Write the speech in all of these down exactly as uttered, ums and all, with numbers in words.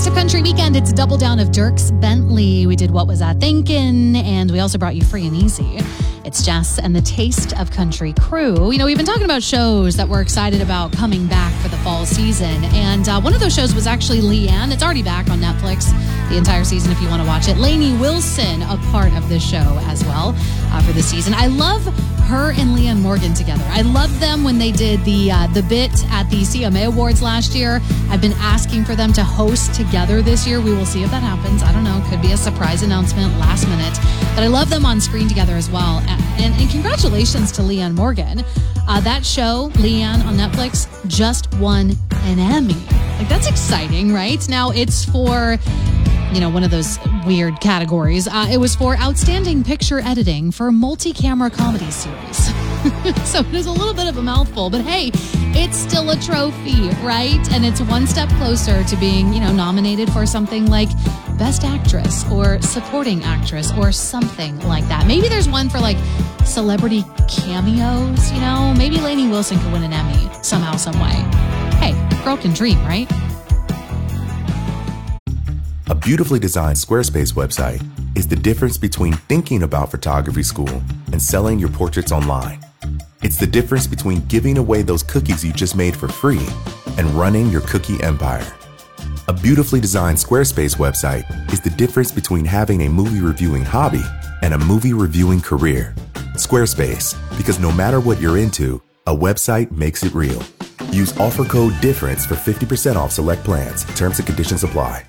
Taste of Country weekend. It's a double down of Dierks Bentley. We did What Was I Thinking? And we also brought you Free and Easy. It's Jess and the Taste of Country crew. You know, we've been talking about shows that we're excited about coming back for the fall season. And uh, one of those shows was actually Leanne. It's already back on Netflix, the entire season if you want to watch it. Lainey Wilson, a part of the show as well uh, for the season. I love her and Leanne Morgan together. I loved them when they did the uh, the bit at the C M A Awards last year. I've been asking for them to host together this year. We will see if that happens. I don't know. Could be a surprise announcement last minute. But I love them on screen together as well. And, and, and congratulations to Leanne Morgan. Uh, that show, Leanne on Netflix, just won an Emmy. Like, that's exciting, right? Now, it's for, you know, one of those weird categories. Uh, it was for Outstanding Picture Editing for a multi-camera comedy series. So it is a little bit of a mouthful, but hey, it's still a trophy, right? And it's one step closer to being, you know, nominated for something like Best Actress or Supporting Actress or something like that. Maybe there's one for like celebrity cameos, you know? Maybe Lainey Wilson could win an Emmy somehow, some way. Hey, girl can dream, right? A beautifully designed Squarespace website is the difference between thinking about photography school and selling your portraits online. It's the difference between giving away those cookies you just made for free and running your cookie empire. A beautifully designed Squarespace website is the difference between having a movie reviewing hobby and a movie reviewing career. Squarespace, because no matter what you're into, a website makes it real. Use offer code DIFFERENCE for fifty percent off select plans. Terms and conditions apply.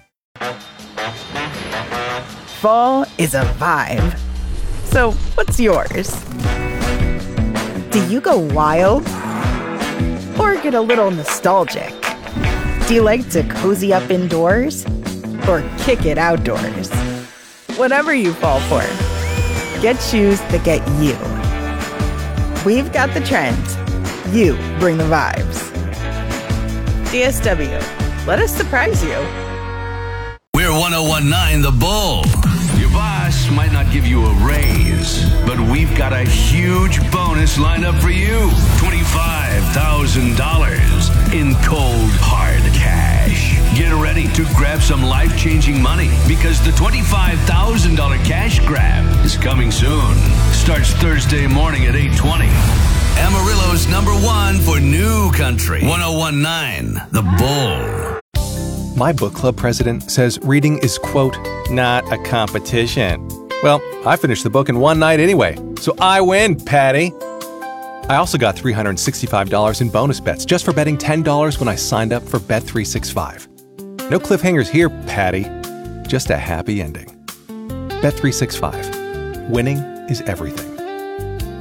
Fall is a vibe. So what's yours? Do you go wild? Or get a little nostalgic? Do you like to cozy up indoors? Or kick it outdoors? Whatever you fall for, get shoes that get you. We've got the trends. You bring the vibes. D S W, let us surprise you. We're one oh one point nine The Bull. Your boss might not give you a raise, but we've got a huge bonus lined up for you. twenty-five thousand dollars in cold, hard cash. Get ready to grab some life-changing money because the twenty-five thousand dollars cash grab is coming soon. Starts Thursday morning at eight twenty. Amarillo's number one for new country. one oh one point nine The Bull. My book club president says reading is, quote, not a competition. Well, I finished the book in one night anyway, so I win, Patty. I also got three hundred sixty-five dollars in bonus bets just for betting ten dollars when I signed up for Bet three sixty-five. No cliffhangers here, Patty. Just a happy ending. Bet three sixty-five. Winning is everything.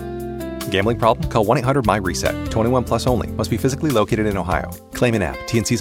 Gambling problem? Call one eight hundred my reset. twenty-one plus only. Must be physically located in Ohio. Claim in app. T N C's